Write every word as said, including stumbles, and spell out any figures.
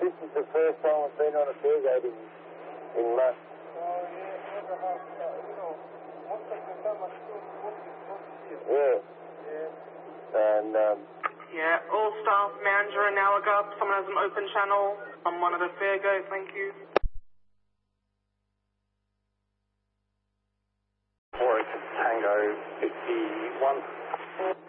this is the first time I've been on a fairgate in, in months. Oh, yeah, never have, uh, you know, most of the time I'm still working here. Yeah. Yeah. And, um... Yeah, all staff, manager and Alaga, someone has an open channel on one of the fairgates, thank you. Four Tango fifty-one.